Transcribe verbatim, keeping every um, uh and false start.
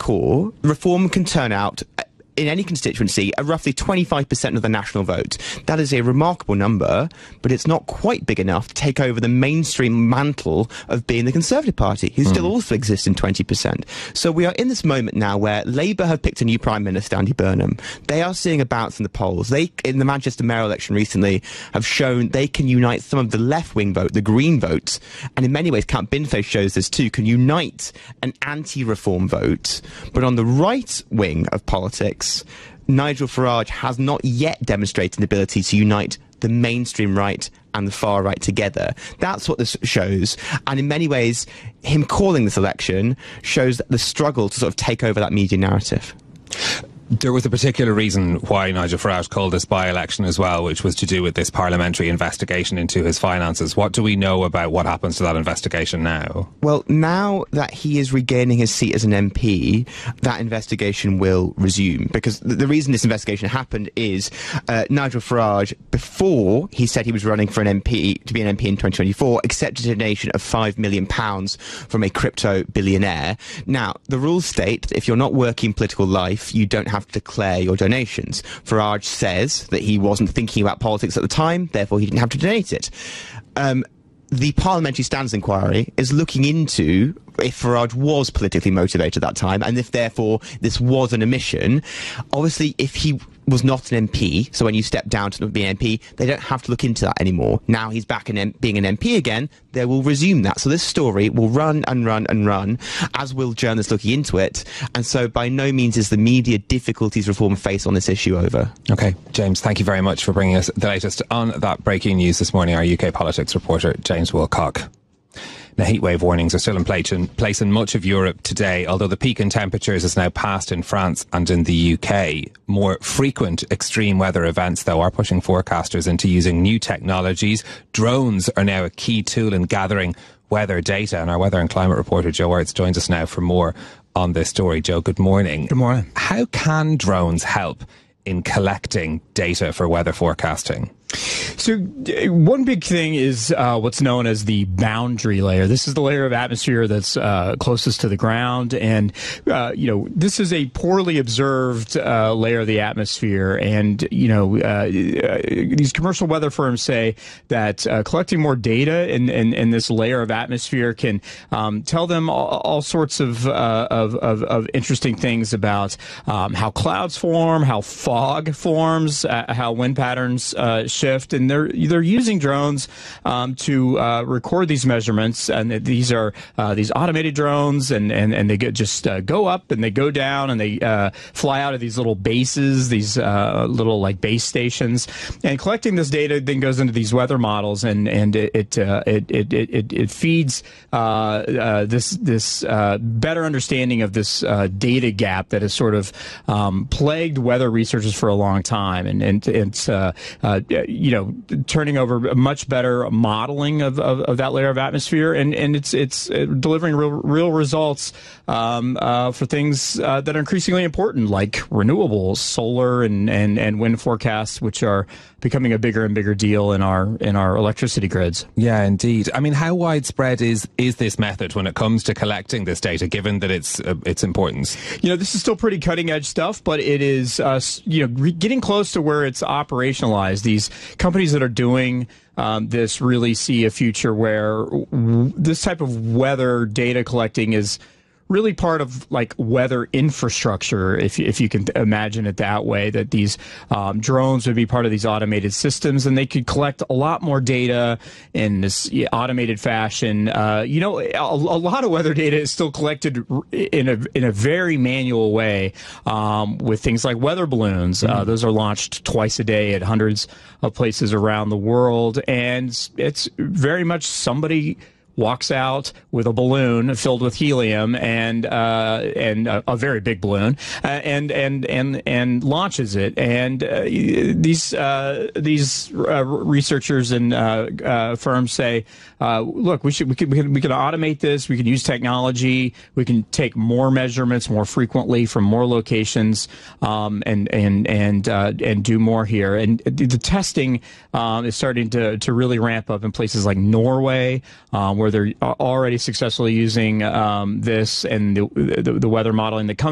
core, Reform can turn out in any constituency a roughly twenty-five percent of the national vote. That is a remarkable number, but it's not quite big enough to take over the mainstream mantle of being the Conservative Party, who mm. still also exists in twenty percent. So we are in this moment now where Labour have picked a new Prime Minister, Andy Burnham. They are seeing a bounce in the polls. They, in the Manchester mayor election recently, have shown they can unite some of the left-wing vote, the Green vote, and in many ways, Count Binfo shows this too, can unite an anti-reform vote. But on the right wing of politics, Nigel Farage has not yet demonstrated an ability to unite the mainstream right and the far right together. That's what this shows. And in many ways, him calling this election shows the struggle to sort of take over that media narrative. There was a particular reason why Nigel Farage called this by-election as well, which was to do with this parliamentary investigation into his finances. What do we know about what happens to that investigation now? Well, now that he is regaining his seat as an M P, that investigation will resume. Because the, the reason this investigation happened is uh, Nigel Farage, before he said he was running for an M P, to be an M P in twenty twenty-four, accepted a donation of five million pounds from a crypto billionaire. Now, the rules state that if you're not working in political life, you don't have to declare your donations. Farage says that he wasn't thinking about politics at the time, therefore he didn't have to donate it. Um, the Parliamentary Standards Inquiry is looking into if Farage was politically motivated at that time, and if therefore this was an omission. Obviously, if he was not an M P, so when you step down to be an M P, they don't have to look into that anymore. Now he's back in M- being an M P again, they will resume that. So this story will run and run and run, as will journalists looking into it. And so by no means is the media difficulties Reform face on this issue over. OK, James, thank you very much for bringing us the latest on that breaking news this morning. Our U K politics reporter, James Wilcock. Now, heatwave warnings are still in place in, place in much of Europe today, although the peak in temperatures is now past in France and in the U K. More frequent extreme weather events, though, are pushing forecasters into using new technologies. Drones are now a key tool in gathering weather data, and our weather and climate reporter Joe Wirtz joins us now for more on this story. Joe, good morning. Good morning. How can drones help in collecting data for weather forecasting? So one big thing is uh, what's known as the boundary layer. This is the layer of atmosphere that's uh, closest to the ground. And, uh, you know, this is a poorly observed uh, layer of the atmosphere. And, you know, uh, these commercial weather firms say that uh, collecting more data in, in, in this layer of atmosphere can um, tell them all, all sorts of, uh, of, of, of interesting things about um, how clouds form, how fog forms, uh, how wind patterns uh, shift, and they're they're using drones um, to uh, record these measurements. And these are uh, these automated drones, and and and they get just uh, go up and they go down, and they uh, fly out of these little bases, these uh, little like base stations. And collecting this data then goes into these weather models, and and it it uh, it, it it it feeds uh, uh, this this uh, better understanding of this uh, data gap that has sort of um, plagued weather researchers for a long time, and and it's uh, uh, you know, turning over a much better modeling of, of, of that layer of atmosphere, and, and it's it's delivering real, real results um, uh, for things uh, that are increasingly important, like renewables, solar, and, and, and wind forecasts, which are becoming a bigger and bigger deal in our in our electricity grids. Yeah, indeed. I mean, how widespread is is this method when it comes to collecting this data, given that it's uh, its importance? You know, this is still pretty cutting edge stuff, but it is uh, you know re- getting close to where it's operationalized. These companies that are doing um, this really see a future where w- this type of weather data collecting is really part of like weather infrastructure, if if you can imagine it that way, that these um, drones would be part of these automated systems, and they could collect a lot more data in this automated fashion. Uh, you know, a, a lot of weather data is still collected in a in a very manual way um, with things like weather balloons. Mm-hmm. Uh, those are launched twice a day at hundreds of places around the world, and it's very much somebody walks out with a balloon filled with helium and uh, and a, a very big balloon, uh, and and and and launches it. And uh, these uh, these uh, researchers and uh, uh, firms say, uh, look, we should we can, we can we can automate this. We can use technology. We can take more measurements more frequently from more locations, um, and and and uh, and do more here. And the, the testing um, is starting to to really ramp up in places like Norway, Um, where they're already successfully using um, this and the, the, the weather modeling that comes